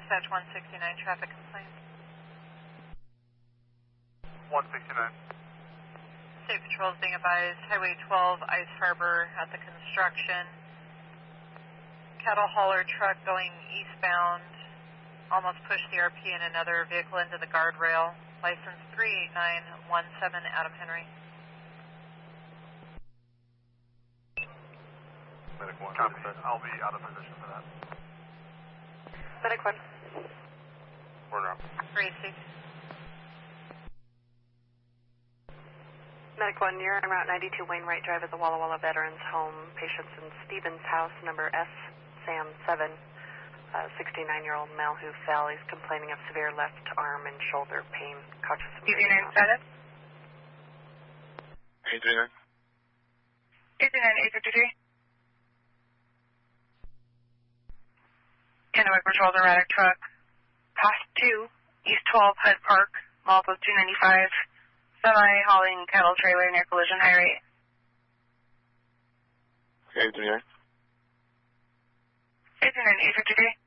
Dispatch 169, traffic complaint. 169. State Patrol is being advised, Highway 12, Ice Harbor at the construction. Cattle hauler truck going eastbound, almost pushed the RP and another vehicle into the guardrail. License 38917, Adam Henry. Medic 1. Copy. I'll be out of position for that. Medic 1. Order up. Gracie. Medic 1, you're en route 92 Wainwright Drive at the Walla Walla Veterans Home. Patients in Stevens House, number S, Sam 7. 69-year-old male who fell. He's complaining of severe left arm and shoulder pain. Cautious. 839. 839. 853. Kennewick Patrol, erratic truck. Past 2, East 12, Hyde Park, Mall of 295. Semi hauling cattle trailer near collision high rate. 839. 853.